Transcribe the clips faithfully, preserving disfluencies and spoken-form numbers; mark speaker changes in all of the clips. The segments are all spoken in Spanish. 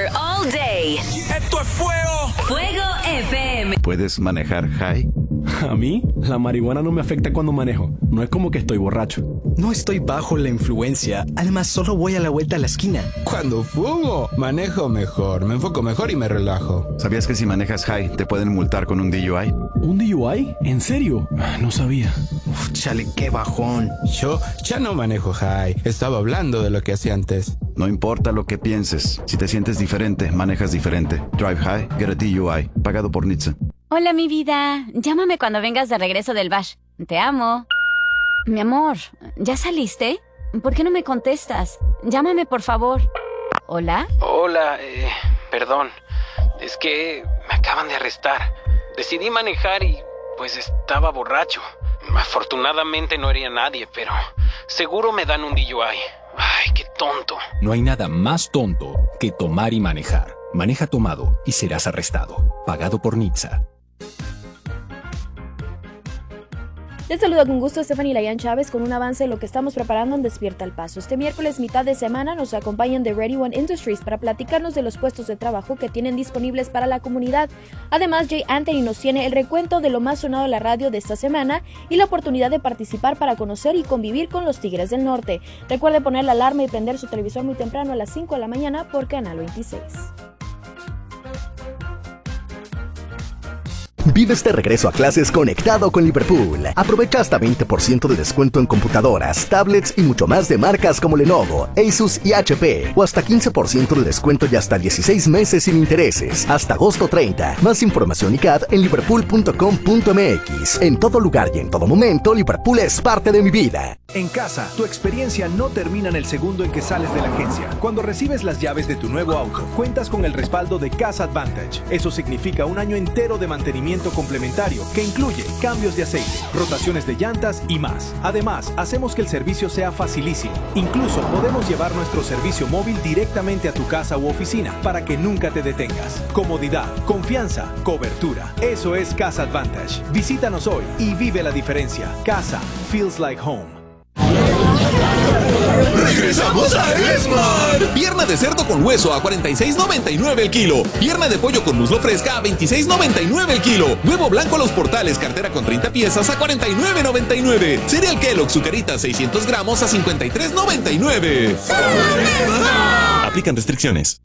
Speaker 1: Power all day.
Speaker 2: ¡Esto es fuego!
Speaker 1: Fuego F M.
Speaker 3: ¿Puedes manejar high?
Speaker 4: A mí, la marihuana no me afecta cuando manejo. No es como que estoy borracho.
Speaker 5: No estoy bajo la influencia. Además, solo voy a la vuelta a la esquina.
Speaker 6: Cuando fumo, manejo mejor, me enfoco mejor y me relajo.
Speaker 3: ¿Sabías que si manejas high te pueden multar con un D U I?
Speaker 4: ¿Un D U I? ¿En serio? No sabía.
Speaker 5: Uf, chale, qué bajón.
Speaker 6: Yo ya no manejo high. Estaba hablando de lo que hacía antes.
Speaker 3: No importa lo que pienses. Si te sientes diferente, manejas diferente. Drive high, get a D U I. Pagado por N H T S A.
Speaker 7: Hola, mi vida. Llámame cuando vengas de regreso del bash. Te amo. Mi amor, ¿ya saliste? ¿Por qué no me contestas? Llámame, por favor. ¿Hola?
Speaker 8: Hola, eh, perdón. Es que me acaban de arrestar. Decidí manejar y, pues, estaba borracho. Afortunadamente no hería a nadie, pero seguro me dan un D U I. Ay, qué tonto.
Speaker 9: No hay nada más tonto que tomar y manejar. Maneja tomado y serás arrestado. Pagado por N H T S A.
Speaker 10: Te saluda con gusto Stephanie Layan Chávez con un avance de lo que estamos preparando en Despierta el Paso. Este miércoles, mitad de semana, nos acompañan de Ready One Industries para platicarnos de los puestos de trabajo que tienen disponibles para la comunidad. Además, Jay Anthony nos tiene el recuento de lo más sonado de la radio de esta semana y la oportunidad de participar para conocer y convivir con los Tigres del Norte. Recuerde poner la alarma y prender su televisor muy temprano a las cinco de la mañana por Canal veintiséis.
Speaker 11: Vives de regreso a clases conectado con Liverpool. Aprovecha hasta veinte por ciento de descuento en computadoras, tablets y mucho más de marcas como Lenovo, Asus y H P. O hasta quince por ciento de descuento y hasta dieciséis meses sin intereses. Hasta agosto treinta. Más información y C A D en liverpool punto com punto m x. En todo lugar y en todo momento, Liverpool es parte de mi vida.
Speaker 12: En casa, tu experiencia no termina en el segundo en que sales de la agencia. Cuando recibes las llaves de tu nuevo auto, cuentas con el respaldo de Casa Advantage. Eso significa un año entero de mantenimiento complementario que incluye cambios de aceite, rotaciones de llantas y más. Además, hacemos que el servicio sea facilísimo. Incluso podemos llevar nuestro servicio móvil directamente a tu casa u oficina para que nunca te detengas. Comodidad, confianza, cobertura. Eso es Casa Advantage. Visítanos hoy y vive la diferencia. Casa feels like home.
Speaker 13: ¡Regresamos a Esmar! Pierna de cerdo con hueso a cuarenta y seis noventa y nueve el kilo. Pierna de pollo con muslo fresca a veintiséis noventa y nueve el kilo. Huevo blanco a los portales, cartera con treinta piezas a cuarenta y nueve noventa y nueve. Cereal Kellogg's Zucaritas seiscientos gramos a cincuenta y tres noventa y nueve. Aplican restricciones.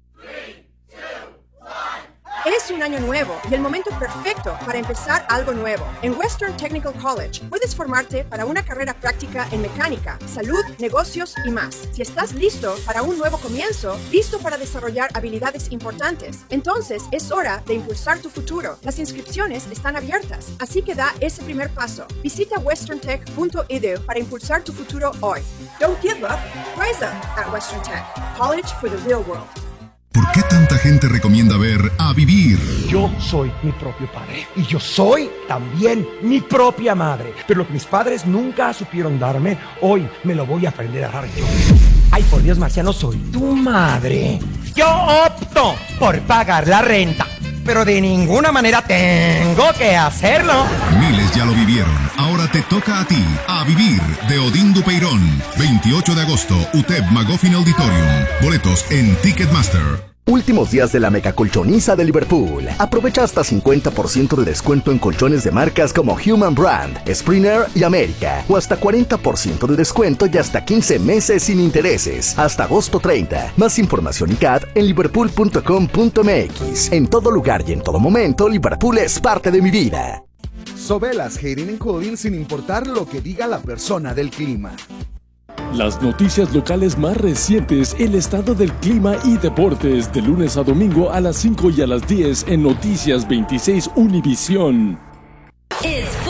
Speaker 14: Es un año nuevo y el momento perfecto para empezar algo nuevo. En Western Technical College puedes formarte para una carrera práctica en mecánica, salud, negocios y más. Si estás listo para un nuevo comienzo, listo para desarrollar habilidades importantes, entonces es hora de impulsar tu futuro. Las inscripciones están abiertas, así que da ese primer paso. Visita western tech punto e d u para impulsar tu futuro hoy. Don't give up, rise up at Western Tech. College for the real world.
Speaker 15: ¿Por qué tanta gente recomienda ver A Vivir?
Speaker 16: Yo soy mi propio padre y yo soy también mi propia madre. Pero lo que mis padres nunca supieron darme, hoy me lo voy a aprender a dar yo. Ay, por Dios, Marciano, soy tu madre. Yo opto por pagar la renta, pero de ninguna manera tengo que hacerlo.
Speaker 15: Miles ya lo vivieron. Ahora te toca a ti. A Vivir, de Odín Dupeirón. veintiocho de agosto, U T E P Magoffin Auditorium. Boletos en Ticketmaster.
Speaker 11: Últimos días de la mega colchoniza de Liverpool. Aprovecha hasta cincuenta por ciento de descuento en colchones de marcas como Human Brand, Springer y América. O hasta cuarenta por ciento de descuento y hasta quince meses sin intereses. Hasta agosto treinta. Más información y C A D en liverpool punto com punto m x. En todo lugar y en todo momento, Liverpool es parte de mi vida.
Speaker 17: Sobelas Heating and Cooling sin importar lo que diga la persona del clima.
Speaker 18: Las noticias locales más recientes, el estado del clima y deportes, de lunes a domingo a las cinco y a las diez en Noticias veintiséis Univisión.
Speaker 1: It's